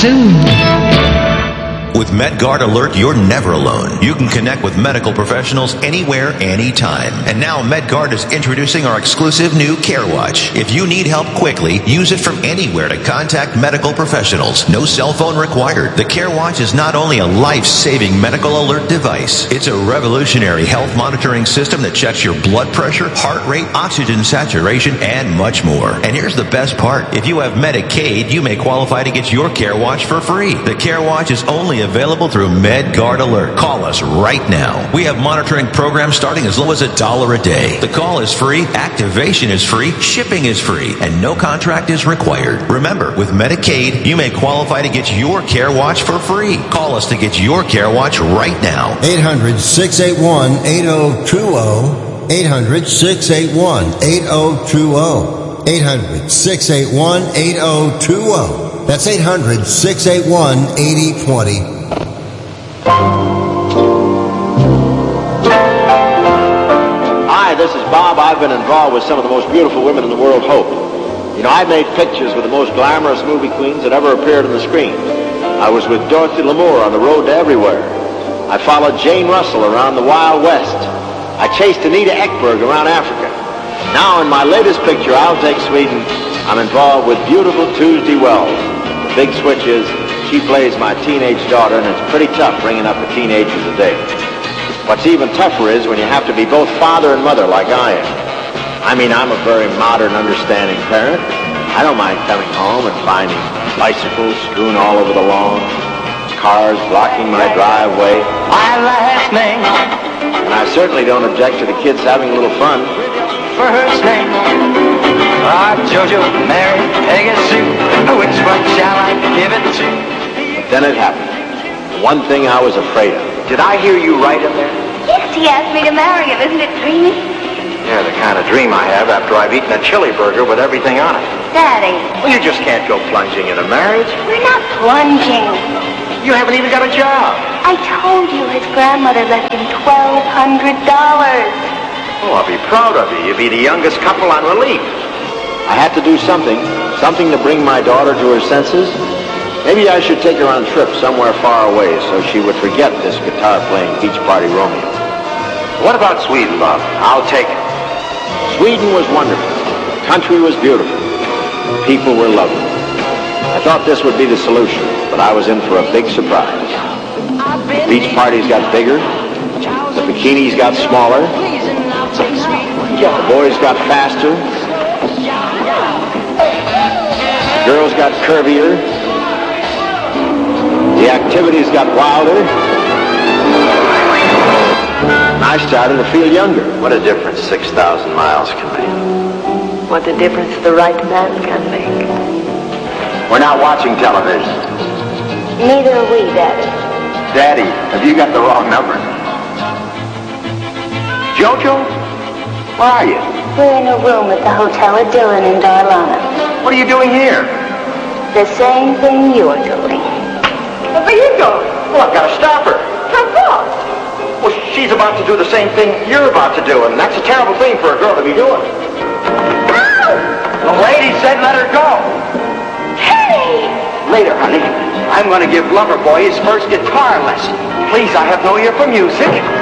soon. With MedGuard Alert, you're never alone. You can connect with medical professionals anywhere, anytime. And now MedGuard is introducing our exclusive new CareWatch. If you need help quickly, use it from anywhere to contact medical professionals. No cell phone required. The CareWatch is not only a life-saving medical alert device, it's a revolutionary health monitoring system that checks your blood pressure, heart rate, oxygen saturation, and much more. And here's the best part. If you have Medicaid, you may qualify to get your CareWatch for free. The CareWatch is only available through MedGuard Alert. Call us right now. We have monitoring programs starting as low as $1 a day. The call is free, activation is free, shipping is free, and no contract is required. Remember, with Medicaid, you may qualify to get your CareWatch for free. Call us to get your CareWatch right now. 800-681-8020. 800-681-8020. 800-681-8020. That's 800-681-8020. Hi, this is Bob. I've been involved with some of the most beautiful women in the world, Hope. You know, I've made pictures with the most glamorous movie queens that ever appeared on the screen. I was with Dorothy Lamour on the road to everywhere. I followed Jane Russell around the Wild West. I chased Anita Ekberg around Africa. Now, in my latest picture, I'll Take Sweden, I'm involved with beautiful Tuesday Wells. The big switch is she plays my teenage daughter, and it's pretty tough bringing up a teenager today. What's even tougher is when you have to be both father and mother like I am. I mean, I'm a very modern, understanding parent. I don't mind coming home and finding bicycles strewn all over the lawn, cars blocking my driveway. And I certainly don't object to the kids having a little fun. First name, Jojo, Mary, Peggy Sue, which one shall I give it to? Then it happened. One thing I was afraid of. Did I hear you right in there? Yes, he asked me to marry him. Isn't it dreamy? Yeah, the kind of dream I have after I've eaten a chili burger with everything on it. Daddy. Well, you just can't go plunging into marriage. We're not plunging. You haven't even got a job. I told you his grandmother left him $1,200. Oh, I'll be proud of you. You'll be the youngest couple on relief. I had to do something to bring my daughter to her senses. Maybe I should take her on trips somewhere far away so she would forget this guitar-playing beach party Romeo. What about Sweden, Bob? I'll take it. Sweden was wonderful. The country was beautiful. People were lovely. I thought this would be the solution, but I was in for a big surprise. The beach parties got bigger. The bikinis got smaller. The boys got faster. The girls got curvier. The activities got wilder. And I started to feel younger. What a difference 6,000 miles can make. What a difference the right man can make. We're not watching television. Neither are we, Daddy. Daddy, have you got the wrong number? Jojo? Where are you? We're in a room at the Hotel at Dillon in Darlana. What are you doing here? The same thing you're doing. Where are you going? Well, I've got to stop her. For what? Well, she's about to do the same thing you're about to do, and that's a terrible thing for a girl to be doing. Ow! The lady said let her go. Hey! Later, honey, I'm going to give Loverboy his first guitar lesson. Please, I have no ear for music.